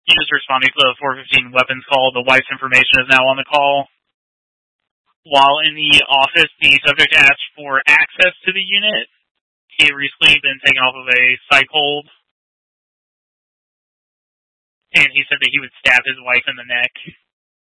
He just responding to the 415 weapons call. The wife's information is now on the call. While in the office, the subject asked for access to the unit. He had recently been taken off of a psych hold. And he said that he would stab his wife in the neck